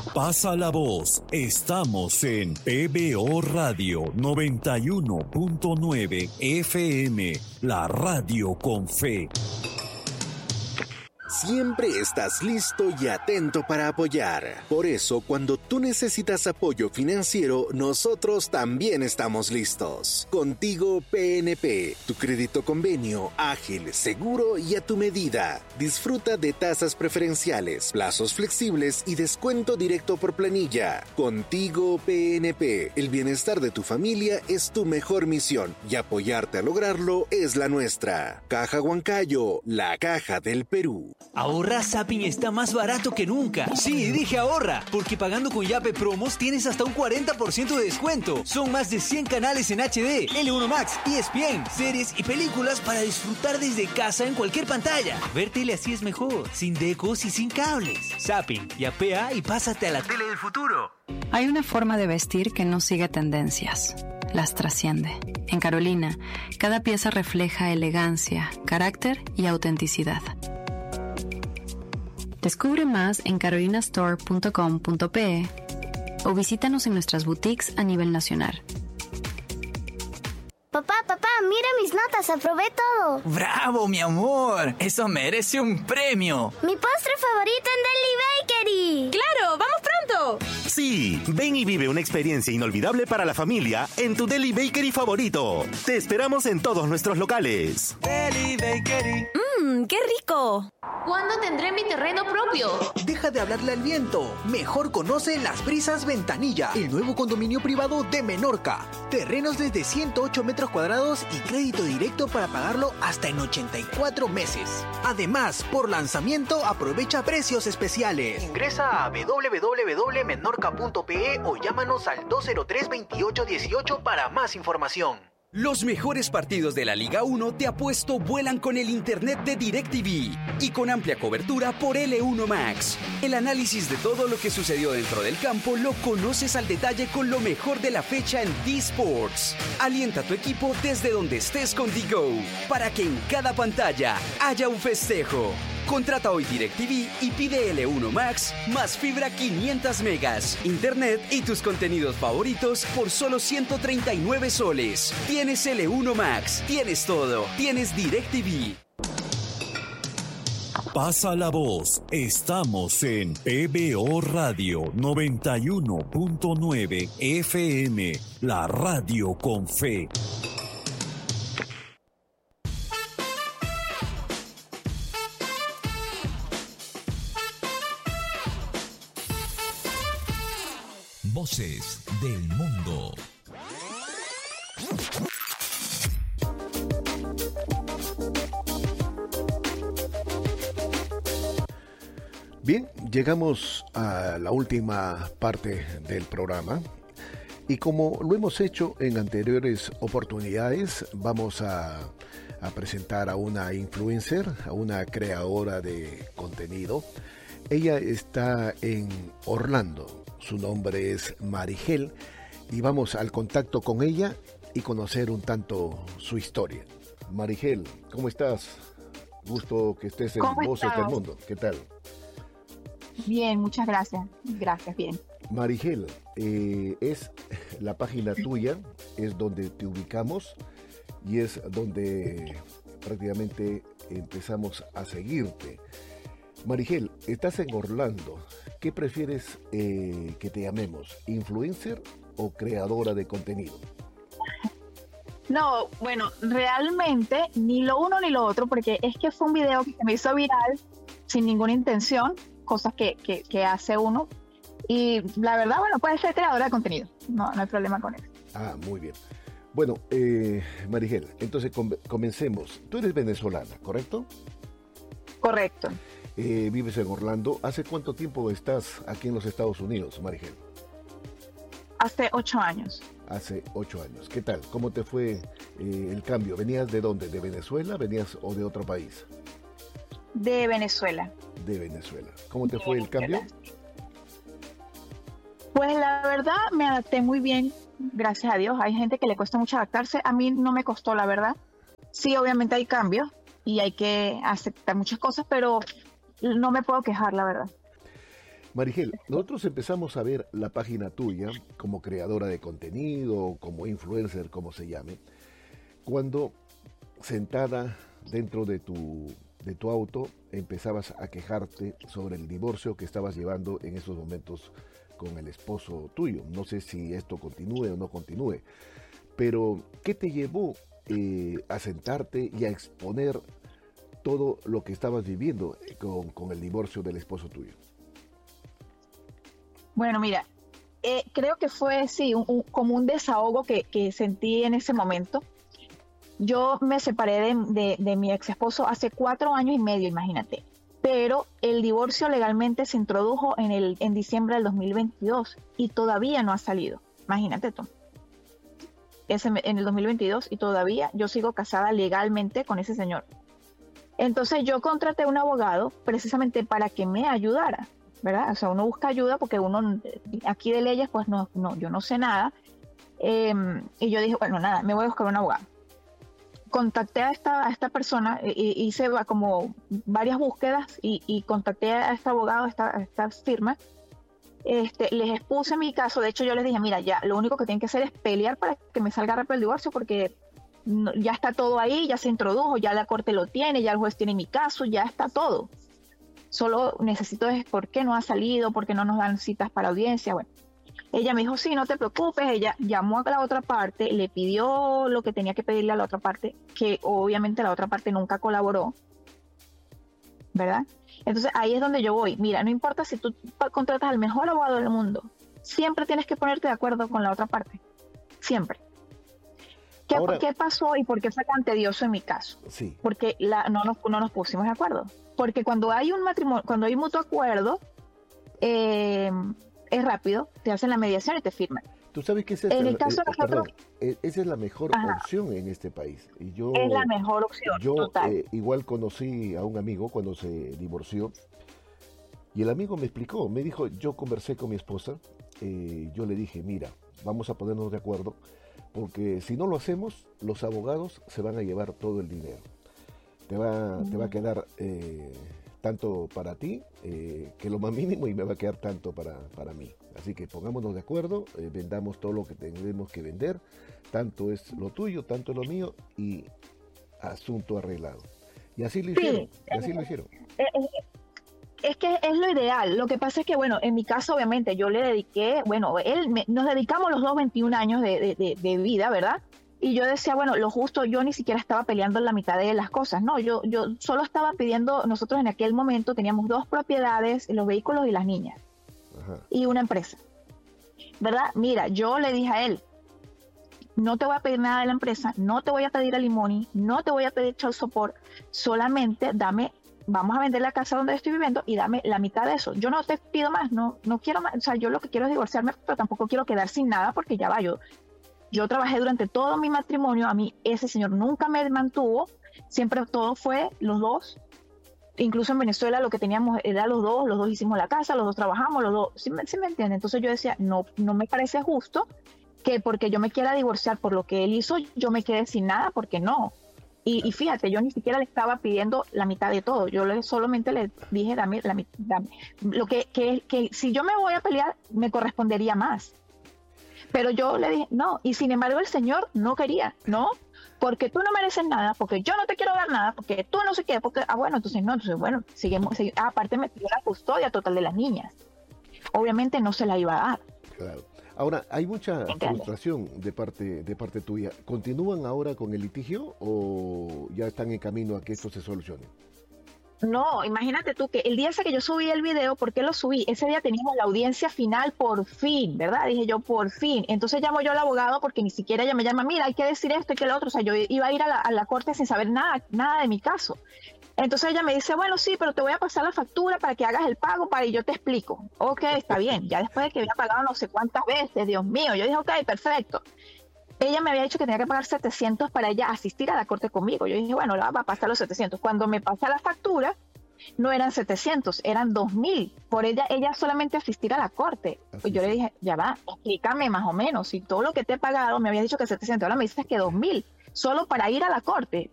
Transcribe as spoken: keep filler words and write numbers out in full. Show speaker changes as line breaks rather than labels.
Pasa la voz. Estamos en P B O Radio noventa y uno punto nueve F M, la radio con fe.
Siempre estás listo y atento para apoyar. Por eso, cuando tú necesitas apoyo financiero, nosotros también estamos listos. Contigo P N P, tu crédito convenio, ágil, seguro y a tu medida. Disfruta de tasas preferenciales, plazos flexibles y descuento directo por planilla. Contigo P N P, el bienestar de tu familia es tu mejor misión y apoyarte a lograrlo es la nuestra. Caja Huancayo, la caja del Perú.
Ahorra Zapping está más barato que nunca. Sí, dije ahorra, porque pagando con Yape Promos tienes hasta un cuarenta por ciento de descuento. Son más de cien canales en H D, L uno Max, E S P N, series y películas para disfrutar desde casa en cualquier pantalla. Ver tele así es mejor, sin decos y sin cables. Zapping, yapea y pásate a la tele del futuro.
Hay una forma de vestir que no sigue tendencias. Las trasciende. En Carolina, cada pieza refleja elegancia, carácter y autenticidad. Descubre más en carolina store punto com punto pe o visítanos en nuestras boutiques a nivel nacional.
Papá, papá, mira mis notas, aprobé todo.
¡Bravo, mi amor! ¡Eso merece un premio!
Mi postre favorito en Deli Bakery.
¡Claro! ¡Vamos pronto!
Sí, ven y vive una experiencia inolvidable para la familia en tu Deli Bakery favorito. Te esperamos en todos nuestros locales.
Deli Bakery.
¡Mmm, qué rico!
¿Cuándo tendré mi terreno propio?
Deja de hablarle al viento. Mejor conoce Las Brisas Ventanilla, el nuevo condominio privado de Menorca. Terrenos desde ciento ocho metros cuadrados y crédito directo para pagarlo hasta en ochenta y cuatro meses. Además, por lanzamiento aprovecha precios especiales. Ingresa a w w w punto menorca punto pe o llámanos al dos cero tres, veintiocho dieciocho para más información.
Los mejores partidos de la Liga uno te apuesto vuelan con el internet de DirecTV y con amplia cobertura por L uno Max. El análisis de todo lo que sucedió dentro del campo lo conoces al detalle con lo mejor de la fecha en D-Sports. Alienta a tu equipo desde donde estés con D-Go para que en cada pantalla haya un festejo. Contrata hoy DirecTV y pide L uno Max más fibra quinientos megas, internet y tus contenidos favoritos por solo ciento treinta y nueve soles. Tienes L uno Max, tienes todo, tienes DirecTV.
Pasa la voz. Estamos en P B O Radio noventa y uno punto nueve F M, la radio con fe.
Voces del mundo.
Bien, llegamos a la última parte del programa y como lo hemos hecho en anteriores oportunidades, vamos a, a presentar a una influencer, a una creadora de contenido. Ella está en Orlando. Su nombre es Marigel y vamos al contacto con ella y conocer un tanto su historia. Marigel, ¿cómo estás? Gusto que estés en Voces del Mundo. ¿Qué tal?
Bien, muchas gracias. Gracias, bien.
Marigel, eh, es la página tuya, es donde te ubicamos y es donde prácticamente empezamos a seguirte. Marigel, estás en Orlando. ¿Qué prefieres eh, que te llamemos? ¿Influencer o creadora de contenido?
No, bueno, realmente ni lo uno ni lo otro, porque es que fue un video que se me hizo viral sin ninguna intención, cosas que, que, que hace uno. Y la verdad, bueno, puede ser creadora de contenido. No, no hay problema con eso.
Ah, muy bien. Bueno, eh, Marigel, entonces com- comencemos. Tú eres venezolana, ¿correcto?
Correcto.
Eh, vives en Orlando. ¿Hace cuánto tiempo estás aquí en los Estados Unidos, Marigel?
Hace ocho años.
Hace ocho años. ¿Qué tal? ¿Cómo te fue eh, el cambio? ¿Venías de dónde? ¿De Venezuela? ¿Venías o de otro país?
De Venezuela.
De Venezuela. ¿Cómo te
de
fue
Venezuela.
el cambio?
Pues la verdad me adapté muy bien, gracias a Dios. Hay gente que le cuesta mucho adaptarse. A mí no me costó, la verdad. Sí, obviamente hay cambios y hay que aceptar muchas cosas, pero no me puedo quejar, la verdad.
Marigel, nosotros empezamos a ver la página tuya como creadora de contenido, como influencer, como se llame, cuando sentada dentro de tu, de tu auto empezabas a quejarte sobre el divorcio que estabas llevando en esos momentos con el esposo tuyo. No sé si esto continúe o no continúe, pero ¿qué te llevó eh, a sentarte y a exponer todo lo que estabas viviendo con, con el divorcio del esposo tuyo?
Bueno, mira, eh, creo que fue, sí, un, un, como un desahogo que, que sentí en ese momento. Yo me separé de, de, de mi ex esposo hace cuatro años y medio, imagínate. Pero el divorcio legalmente se introdujo en, el, en diciembre del dos mil veintidós y todavía no ha salido. Imagínate tú. Ese, en el dos mil veintidós y todavía yo sigo casada legalmente con ese señor. Entonces yo contraté un abogado precisamente para que me ayudara, ¿verdad? O sea, uno busca ayuda porque uno aquí de leyes, pues no, no yo no sé nada. Eh, y yo dije, bueno, nada, me voy a buscar un abogado. Contacté a esta, a esta persona, y, hice como varias búsquedas y, y contacté a este abogado, a esta, a esta firma. Este, les expuse mi caso. De hecho, yo les dije, mira, ya lo único que tienen que hacer es pelear para que me salga rápido el divorcio porque no, ya está todo ahí, ya se introdujo, ya la corte lo tiene, ya el juez tiene mi caso, ya está todo. Solo necesito es por qué no ha salido, por qué no nos dan citas para audiencia. Bueno, ella me dijo, sí, no te preocupes. Ella llamó a la otra parte, le pidió lo que tenía que pedirle a la otra parte, que obviamente la otra parte nunca colaboró, ¿verdad? Entonces ahí es donde yo voy. Mira, no importa si tú contratas al mejor abogado del mundo, siempre tienes que ponerte de acuerdo con la otra parte. Siempre. ¿Qué, Ahora, ¿qué pasó y por qué fue tan tedioso en mi caso?
Sí.
Porque la, no, nos, no nos pusimos de acuerdo. Porque cuando hay un matrimonio, cuando hay mutuo acuerdo, eh, es rápido, te hacen la mediación y te firman.
Tú sabes que esa es,
en el
la,
caso
eh,
de nosotros,
perdón, esa es la mejor
ajá,
opción en este país. Y yo,
es la mejor opción,
yo,
total.
Eh, igual conocí a un amigo cuando se divorció y el amigo me explicó, me dijo, yo conversé con mi esposa, eh, yo le dije, mira, vamos a ponernos de acuerdo porque si no lo hacemos, los abogados se van a llevar todo el dinero. Te va, mm. te va a quedar eh, tanto para ti, eh, que lo más mínimo, y me va a quedar tanto para, para mí. Así que pongámonos de acuerdo, eh, vendamos todo lo que tenemos que vender, tanto es lo tuyo, tanto es lo mío, y asunto arreglado. Y así lo hicieron, sí, y así eh, lo hicieron.
Eh, eh, es que es lo ideal. Lo que pasa es que, bueno, en mi caso, obviamente, yo le dediqué, bueno, él me, nos dedicamos los dos veintiún años de, de, de, de vida, ¿verdad? Y yo decía, bueno, lo justo, yo ni siquiera estaba peleando en la mitad de las cosas, no, yo, yo solo estaba pidiendo, nosotros en aquel momento teníamos dos propiedades, los vehículos y las niñas. Ajá. Y una empresa, ¿verdad? Mira, yo le dije a él, no te voy a pedir nada de la empresa, no te voy a pedir alimony, no te voy a pedir child support, solamente dame, vamos a vender la casa donde estoy viviendo y dame la mitad de eso. Yo no te pido más, no, no quiero más, o sea, yo lo que quiero es divorciarme, pero tampoco quiero quedar sin nada porque ya va, yo, yo trabajé durante todo mi matrimonio, a mí ese señor nunca me mantuvo, siempre todo fue los dos. Incluso en Venezuela lo que teníamos era los dos, los dos hicimos la casa, los dos trabajamos, los dos, ¿sí me, sí me entienden? Entonces yo decía, no, no me parece justo que porque yo me quiera divorciar por lo que él hizo, yo me quede sin nada, porque no. Y, y fíjate, yo ni siquiera le estaba pidiendo la mitad de todo, yo le, solamente le dije, dame la mitad, dame. Lo que, que, que si yo me voy a pelear, me correspondería más. Pero yo le dije, no, y sin embargo el señor no quería, no, porque tú no mereces nada, porque yo no te quiero dar nada, porque tú no sé qué, porque, ah, bueno, entonces no, entonces bueno, seguimos, seguimos. Ah, aparte me pidió la custodia total de las niñas. Obviamente no se la iba a dar.
Claro. Ahora, hay mucha frustración de parte, de parte tuya. ¿Continúan ahora con el litigio o ya están en camino a que esto se solucione?
No, imagínate tú que el día ese que yo subí el video, ¿por qué lo subí? Ese día teníamos la audiencia final por fin, ¿verdad? Dije yo, por fin. Entonces llamo yo al abogado porque ni siquiera ella me llama, mira, hay que decir esto y que lo otro. O sea, yo iba a ir a la, a la corte sin saber nada, nada de mi caso. Entonces ella me dice, bueno, sí, pero te voy a pasar la factura para que hagas el pago para y yo te explico. Ok, está bien. Ya después de que había pagado no sé cuántas veces, Dios mío, yo dije, ok, perfecto. Ella me había dicho que tenía que pagar setecientos para ella asistir a la corte conmigo. Yo dije, bueno, la va a pasar los setecientos. Cuando me pasa la factura, no eran setecientos, eran dos mil. Por ella, ella solamente asistir a la corte. Pues yo le dije, ya va, explícame más o menos. Si todo lo que te he pagado, me habías dicho que setecientos, ahora me dices que dos mil. Solo para ir a la corte.